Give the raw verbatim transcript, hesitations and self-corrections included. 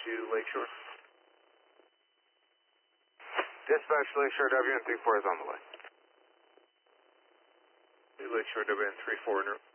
to Lakeshore. Dispatch Lakeshore, W N three four is on the way. Lakeshore, W N three four en route.